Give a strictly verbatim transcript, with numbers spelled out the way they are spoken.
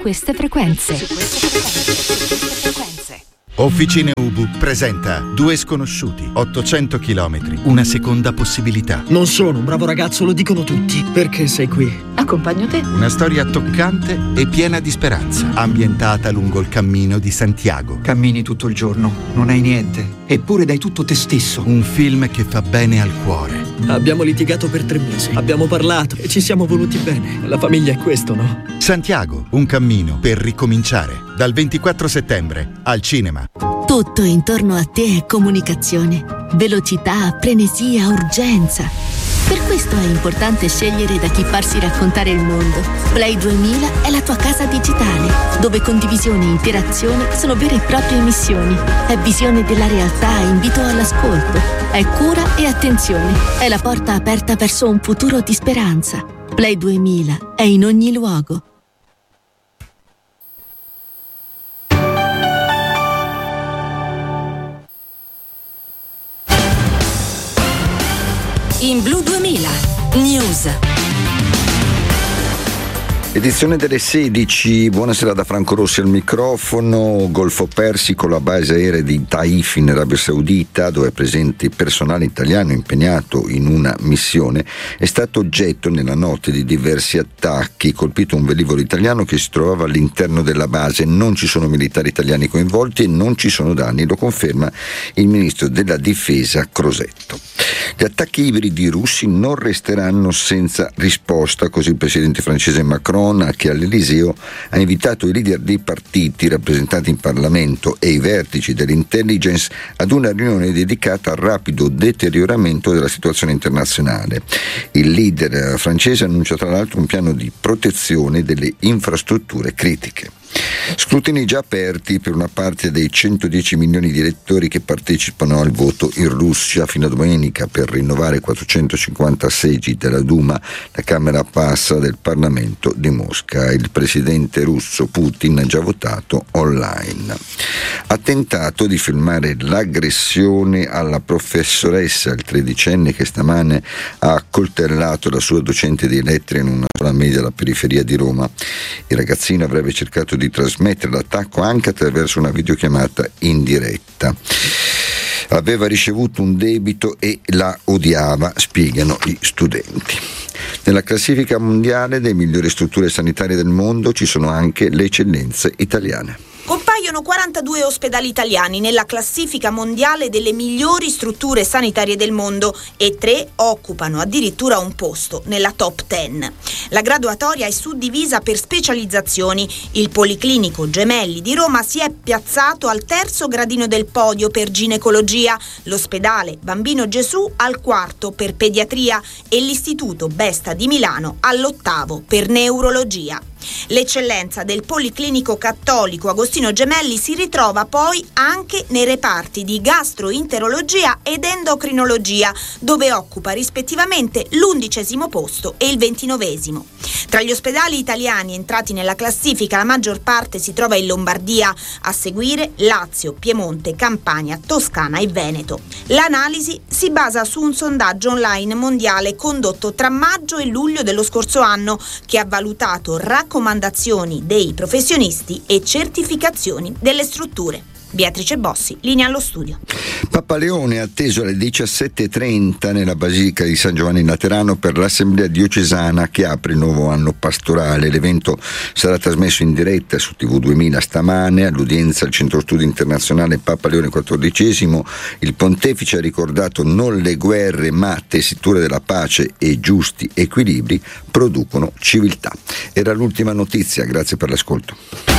queste frequenze. Su queste frequenze. Officine Ubu presenta Due sconosciuti, ottocento chilometri, una seconda possibilità. Non sono un bravo ragazzo, lo dicono tutti. Perché sei qui? Accompagno te. Una storia toccante e piena di speranza, ambientata lungo il cammino di Santiago. Cammini tutto il giorno, non hai niente, eppure dai tutto te stesso. Un film che fa bene al cuore. Abbiamo litigato per tre mesi, abbiamo parlato e ci siamo voluti bene. La famiglia è questo, no? Santiago, un cammino per ricominciare. Dal ventiquattro settembre al cinema. Tutto intorno a te è comunicazione, velocità, frenesia, urgenza. Per questo è importante scegliere da chi farsi raccontare il mondo. Play duemila è la tua casa digitale, dove condivisione e interazione sono vere e proprie missioni. È visione della realtà e invito all'ascolto. È cura e attenzione. È la porta aperta verso un futuro di speranza. Play duemila è in ogni luogo. In Blu duemila News. Edizione delle sedici, buonasera da Franco Rossi al microfono. Golfo Persico, la base aerea di Taif in Arabia Saudita, dove è presente personale italiano impegnato in una missione, è stato oggetto nella notte di diversi attacchi. Colpito un velivolo italiano che si trovava all'interno della base. Non ci sono militari italiani coinvolti e non ci sono danni, lo conferma il ministro della difesa Crosetto. Gli attacchi ibridi russi non resteranno senza risposta, così il presidente francese Macron, che all'Eliseo ha invitato i leader dei partiti rappresentati in Parlamento e i vertici dell'intelligence ad una riunione dedicata al rapido deterioramento della situazione internazionale. Il leader francese annuncia tra l'altro un piano di protezione delle infrastrutture critiche. Scrutini già aperti per una parte dei centodieci milioni di elettori che partecipano al voto in Russia fino a domenica per rinnovare quattrocentocinquanta seggi della Duma, la Camera Bassa del Parlamento di Mosca. Il presidente russo Putin ha già votato online. Ha tentato di filmare l'aggressione alla professoressa, il tredicenne che stamane ha accoltellato la sua docente di elettrica in una scuola media alla periferia di Roma. Il ragazzino avrebbe cercato di trasmettere l'attacco anche attraverso una videochiamata in diretta. Aveva ricevuto un debito e la odiava, spiegano gli studenti. Nella classifica mondiale delle migliori strutture sanitarie del mondo ci sono anche le eccellenze italiane. Compaiono quarantadue ospedali italiani nella classifica mondiale delle migliori strutture sanitarie del mondo e tre occupano addirittura un posto nella top dieci. La graduatoria è suddivisa per specializzazioni. Il Policlinico Gemelli di Roma si è piazzato al terzo gradino del podio per ginecologia, l'ospedale Bambino Gesù al quarto per pediatria e l'Istituto Besta di Milano all'ottavo per neurologia. L'eccellenza del Policlinico Cattolico Agostino Gemelli si ritrova poi anche nei reparti di gastroenterologia ed endocrinologia, dove occupa rispettivamente l'undicesimo posto e il ventinovesimo. Tra gli ospedali italiani entrati nella classifica la maggior parte si trova in Lombardia, a seguire Lazio, Piemonte, Campania, Toscana e Veneto. L'analisi si basa su un sondaggio online mondiale condotto tra maggio e luglio dello scorso anno, che ha valutato raccomandazioni dei professionisti e certificazioni delle strutture. Beatrice Bossi, linea allo studio. Papa Leone è atteso alle diciassette e trenta nella Basilica di San Giovanni in Laterano per l'Assemblea Diocesana che apre il nuovo anno pastorale. L'evento sarà trasmesso in diretta su tivù duemila stamane. All'udienza al Centro Studi Internazionale Papa Leone quattordicesimo, il pontefice ha ricordato: non le guerre ma tessiture della pace e giusti equilibri producono civiltà. Era l'ultima notizia, grazie per l'ascolto.